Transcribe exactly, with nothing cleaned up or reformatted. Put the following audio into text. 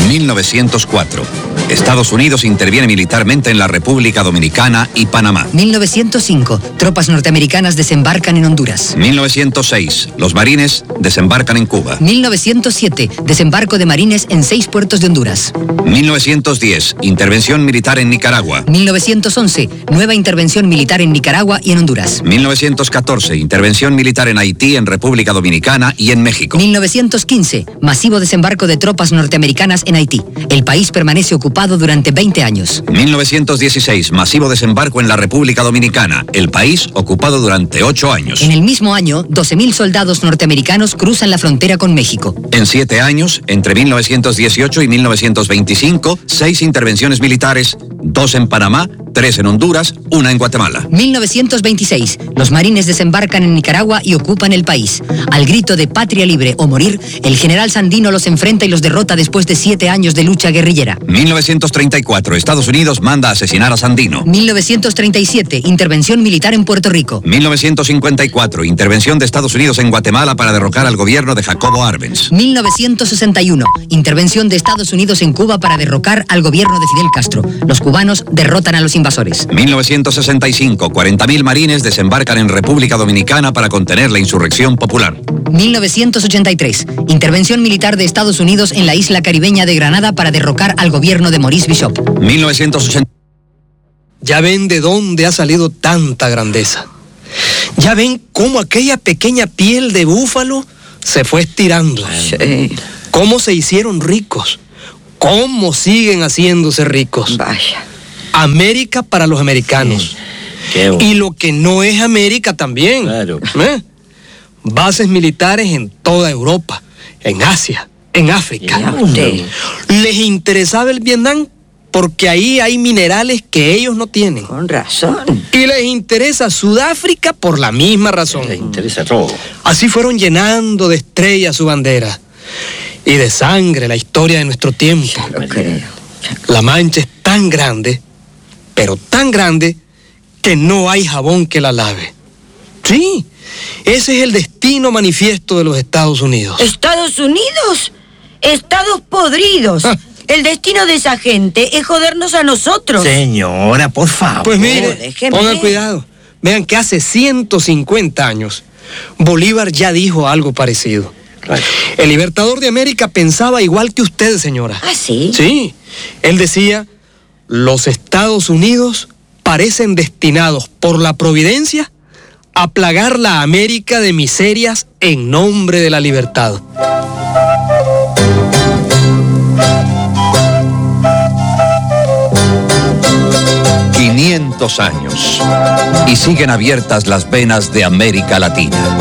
mil novecientos cuatro. Estados Unidos interviene militarmente en la República Dominicana y Panamá. mil novecientos cinco. Tropas norteamericanas desembarcan en Honduras. mil novecientos seis. Los marines desembarcan en Cuba. mil novecientos siete. Desembarco de marines en seis puertos de Honduras. mil novecientos diez. Intervención militar en Nicaragua. mil novecientos once. Nueva intervención militar en Nicaragua y en Honduras. mil novecientos catorce. Intervención militar en Haití, en República Dominicana y en México. mil novecientos quince. Masivo desembarco de tropas norteamericanas en Haití. El país permanece ocupado durante veinte años. mil novecientos dieciséis. Masivo desembarco en la República Dominicana. El país ocupado durante ocho años. En el mismo año, doce mil soldados norteamericanos cruzan la frontera con México. En siete años, entre mil novecientos dieciocho y mil novecientos veinticinco, seis intervenciones militares, dos en Panamá, tres en Honduras, una en Guatemala. mil novecientos veintiséis. Los marines desembarcan en Nicaragua y ocupan el país. Al grito de patria libre o morir, el general Sandino los enfrenta y los derrota después de siete años de lucha guerrillera. mil novecientos treinta y cuatro. Estados Unidos manda a asesinar a Sandino. mil novecientos treinta y siete. Intervención militar en Puerto Rico. mil novecientos cincuenta y cuatro. Intervención de Estados Unidos en Guatemala para derrocar al gobierno de Jacobo Arbenz. mil novecientos sesenta y uno. Intervención de Estados Unidos en Cuba para derrocar al gobierno de Fidel Castro. Los cubanos derrotan a los invasores. mil novecientos sesenta y cinco. cuarenta mil marines desembarcan en República Dominicana para contener la insurrección popular. mil novecientos ochenta y tres. Intervención militar de Estados Unidos en la isla caribeña de Granada para derrocar al gobierno de Maurice Bishop. mil novecientos ochenta. Ya ven de dónde ha salido tanta grandeza. Ya ven cómo aquella pequeña piel de búfalo se fue estirando. Sí. Cómo se hicieron ricos. Cómo siguen haciéndose ricos. Vaya. América para los americanos. Sí. Qué bueno. Y lo que no es América también. Claro. ¿Eh? Bases militares en toda Europa, en Asia, en África. Ya usted. Les interesaba el Vietnam porque ahí hay minerales que ellos no tienen. Con razón. Y les interesa Sudáfrica por la misma razón. Les interesa todo. Así fueron llenando de estrellas su bandera y de sangre la historia de nuestro tiempo. Lo creo. La mancha es tan grande, pero tan grande, que no hay jabón que la lave. Sí, ese es el destino manifiesto de los Estados Unidos. ¿Estados Unidos? Estados podridos. Ah. El destino de esa gente es jodernos a nosotros. Señora, por favor. Pues mire, déjeme. pongan cuidado. Vean que hace ciento cincuenta años, Bolívar ya dijo algo parecido. Claro. El libertador de América pensaba igual que usted, señora. ¿Ah, sí? Sí, él decía, los Estados Unidos parecen destinados por la providencia a plagar la América de miserias en nombre de la libertad. quinientos años. Y siguen abiertas las venas de América Latina.